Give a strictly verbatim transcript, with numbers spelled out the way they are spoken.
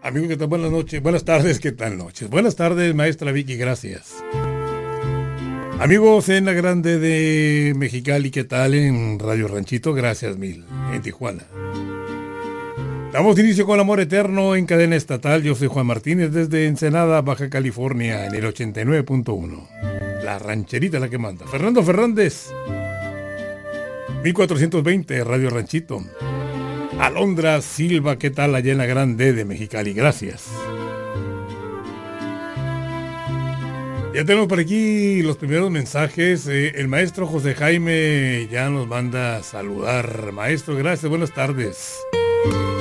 Amigo, ¿qué tal? Buenas noches. Buenas tardes, ¿qué tal noches? Buenas tardes, maestra Vicky, gracias. Amigos en la Grande de Mexicali, ¿qué tal? En Radio Ranchito, gracias mil. En Tijuana. Damos inicio con Amor Eterno en cadena estatal. Yo soy Juan Martínez desde Ensenada, Baja California, en el ochenta y nueve punto uno. La rancherita la que manda. Fernando Fernández, mil cuatrocientos veinte, Radio Ranchito. Alondra Silva, ¿qué tal allá en la Grande de Mexicali? Gracias. Ya tenemos por aquí los primeros mensajes. Eh, el maestro José Jaime ya nos manda a saludar. Maestro, gracias, buenas tardes.